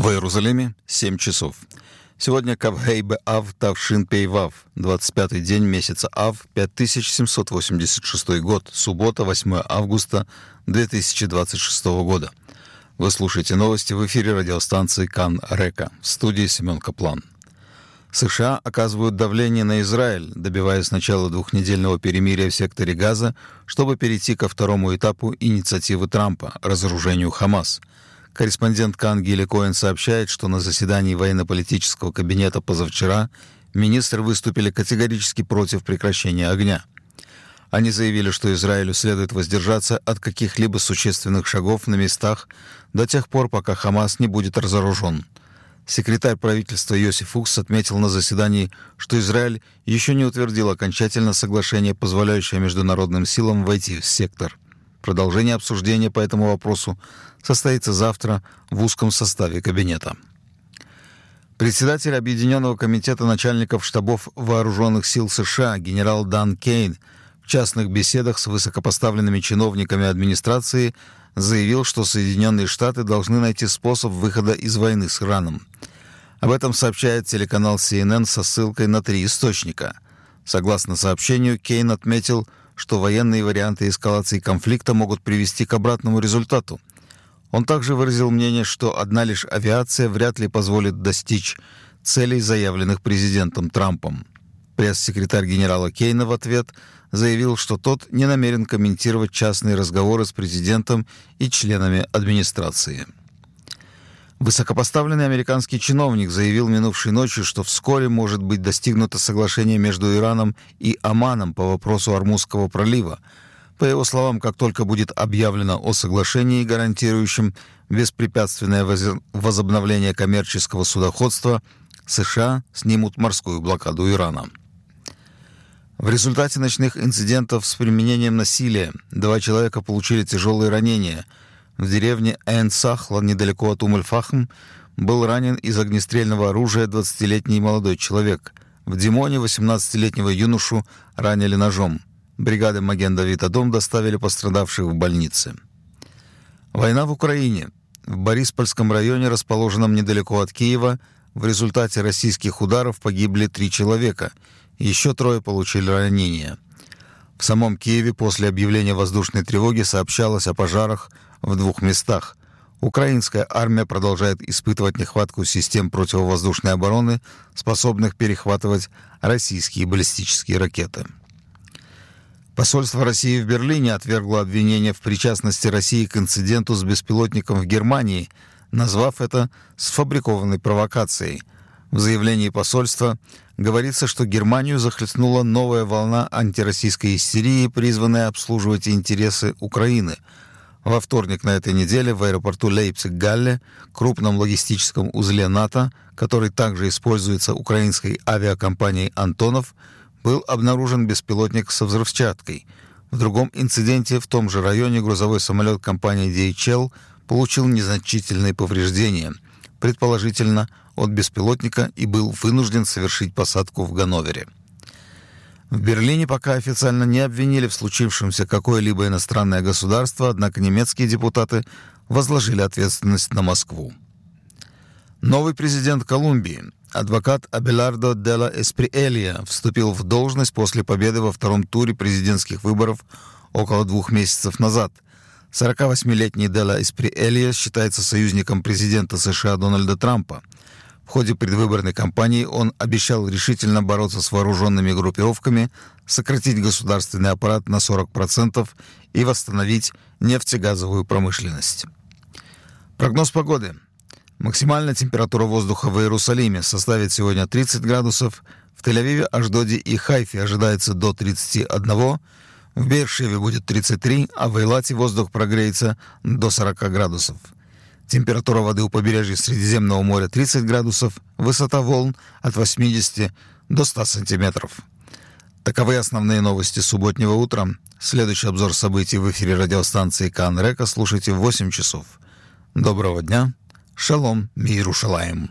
В Иерусалиме 7 часов. Сегодня Кавхей Б'Ав Тавшин Пей Вав, 25-й день месяца Ав, 5786 год, суббота, 8 августа 2026 года. Вы слушаете новости в эфире радиостанции Кан Река. В студии Семен Каплан. США оказывают давление на Израиль, добиваясь начала двухнедельного перемирия в секторе Газа, чтобы перейти ко второму этапу инициативы Трампа – разоружению Хамас. Корреспондент Кан Гили Коэн сообщает, что на заседании военно-политического кабинета позавчера министры выступили категорически против прекращения огня. Они заявили, что Израилю следует воздержаться от каких-либо существенных шагов на местах до тех пор, пока Хамас не будет разоружен. Секретарь правительства Йосиф Фукс отметил на заседании, что Израиль еще не утвердил окончательно соглашение, позволяющее международным силам войти в сектор. Продолжение обсуждения по этому вопросу состоится завтра в узком составе кабинета. Председатель Объединенного комитета начальников штабов вооруженных сил США генерал Дан Кейн в частных беседах с высокопоставленными чиновниками администрации заявил, что Соединенные Штаты должны найти способ выхода из войны с Ираном. Об этом сообщает телеканал CNN со ссылкой на 3 источника. Согласно сообщению, Кейн отметил, что военные варианты эскалации конфликта могут привести к обратному результату. Он также выразил мнение, что одна лишь авиация вряд ли позволит достичь целей, заявленных президентом Трампом. Пресс-секретарь генерала Кейна в ответ заявил, что тот не намерен комментировать частные разговоры с президентом и членами администрации. Высокопоставленный американский чиновник заявил минувшей ночью, что вскоре может быть достигнуто соглашение между Ираном и Оманом по вопросу Ормузского пролива. По его словам, как только будет объявлено о соглашении, гарантирующем беспрепятственное возобновление коммерческого судоходства, США снимут морскую блокаду Ирана. В результате ночных инцидентов с применением насилия 2 человека получили тяжелые ранения. В деревне Эн-Сахла, недалеко от Ум-эль-Фахм, был ранен из огнестрельного оружия 20-летний молодой человек. В Димоне 18-летнего юношу ранили ножом. Бригады Маген-Давид-Адом доставили пострадавших в больницы. Война в Украине. В Бориспольском районе, расположенном недалеко от Киева, в результате российских ударов погибли 3 человека. Еще 3 получили ранения. В самом Киеве после объявления воздушной тревоги сообщалось о пожарах в 2 местах. Украинская армия продолжает испытывать нехватку систем противовоздушной обороны, способных перехватывать российские баллистические ракеты. Посольство России в Берлине отвергло обвинение в причастности России к инциденту с беспилотником в Германии, назвав это сфабрикованной провокацией. В заявлении посольства говорится, что Германию захлестнула новая волна антироссийской истерии, призванная обслуживать интересы Украины. Во вторник на этой неделе в аэропорту Лейпциг-Галле, крупном логистическом узле НАТО, который также используется украинской авиакомпанией «Антонов», был обнаружен беспилотник со взрывчаткой. В другом инциденте в том же районе грузовой самолет компании DHL получил незначительные повреждения, предположительно от беспилотника, и был вынужден совершить посадку в Ганновере. В Берлине пока официально не обвинили в случившемся какое-либо иностранное государство, однако немецкие депутаты возложили ответственность на Москву. Новый президент Колумбии, адвокат Абелардо де ла Эсприэлья, вступил в должность после победы во 2-м туре президентских выборов около 2 месяцев назад. 48-летний де ла Эсприэлья считается союзником президента США Дональда Трампа. В ходе предвыборной кампании он обещал решительно бороться с вооруженными группировками, сократить государственный аппарат на 40% и восстановить нефтегазовую промышленность. Прогноз погоды. Максимальная температура воздуха в Иерусалиме составит сегодня 30 градусов, в Тель-Авиве, Ашдоде и Хайфе ожидается до 31, в Беэр-Шеве будет 33, а в Эйлате воздух прогреется до 40 градусов. Температура воды у побережья Средиземного моря 30 градусов, высота волн от 80 до 100 сантиметров. Таковы основные новости субботнего утра. Следующий обзор событий в эфире радиостанции Кан Река слушайте в 8 часов. Доброго дня. Шалом, Миерушалаим.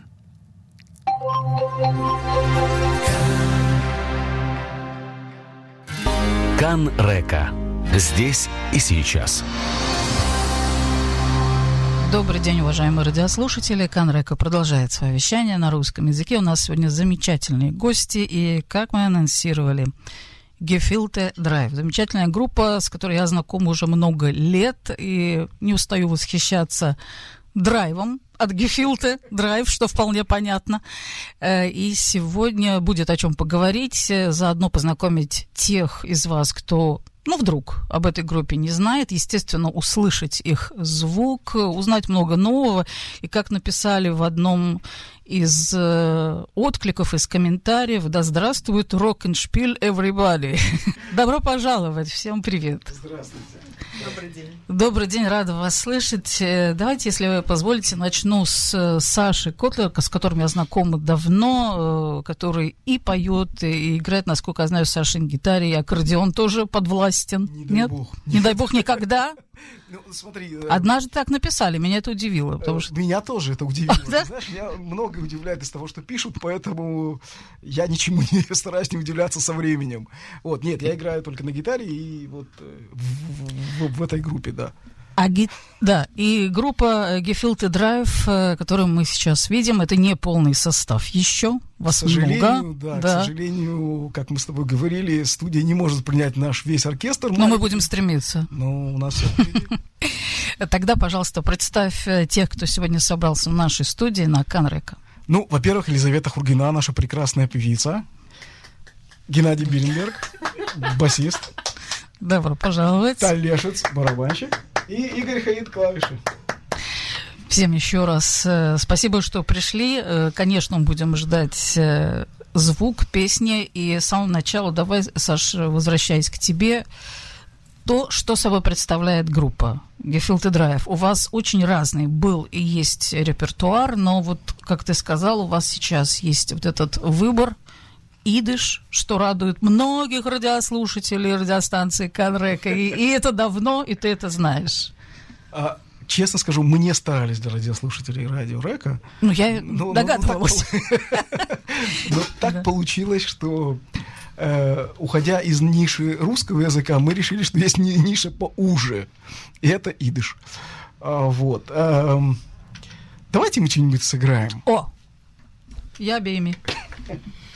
Кан Река. Здесь и сейчас. Добрый день, уважаемые радиослушатели. Канрека продолжает свое вещание на русском языке. У нас сегодня замечательные гости, и, как мы анонсировали, Gefühlte Drive. Замечательная группа, с которой я знакома уже много лет, и не устаю восхищаться драйвом от Gefühlte Drive, что вполне понятно. И сегодня будет о чем поговорить, заодно познакомить тех из вас, кто, вдруг об этой группе не знает, естественно, услышать их звук, узнать много нового. И как написали в одном из откликов, из комментариев, да здравствует рок-н-шпиль everybody. Добро пожаловать, всем привет. Здравствуйте. Добрый день. Добрый день, рада вас слышать. Давайте, если вы позволите, начну с Саши Котлер, с которым я знакома давно, который и поет, и играет, насколько я знаю, Саша на гитаре, и аккордеон тоже подвластен. Не дай Нет? бог. Не дай бог никогда. Ну, смотри. Однажды так написали, меня это удивило. Потому что... Меня тоже это удивило. Да? Знаешь, меня многое удивляет из того, что пишут, поэтому я ничему не стараюсь не удивляться со временем. Вот, нет, я играю только на гитаре и вот в этой группе, да. Да, и группа Gefühlte Drive, которую мы сейчас видим, это не полный состав еще. Вас к сожалению, много. Да, Да. к сожалению, как мы с тобой говорили, студия не может принять наш весь оркестр. Но мы будем стремиться. Но у нас все впереди. Тогда, пожалуйста, представь тех, кто сегодня собрался в нашей студии на Канрека. Ну, во-первых, Елизавета Хургина, наша прекрасная певица. Геннадий Биренберг, басист. Добро пожаловать. Талешец, барабанщик. И Игорь Хаид, клавиши. Всем еще раз спасибо, что пришли. Конечно, будем ждать звук, песни. И с самого начала давай, Саш, возвращаясь к тебе, то, что собой представляет группа Gefühlte Drive. У вас очень разный был и есть репертуар, но вот, как ты сказал, у вас сейчас есть вот этот выбор, идиш, что радует многих радиослушателей радиостанции Канрека. И это давно, и ты это знаешь. Честно скажу, мы не старались для радиослушателей Радио Река. Я догадывалась. Но так получилось, что, уходя из ниши русского языка, мы решили, что есть ниша поуже. И это идиш. Вот. Давайте мы что-нибудь сыграем. О! Я бейми.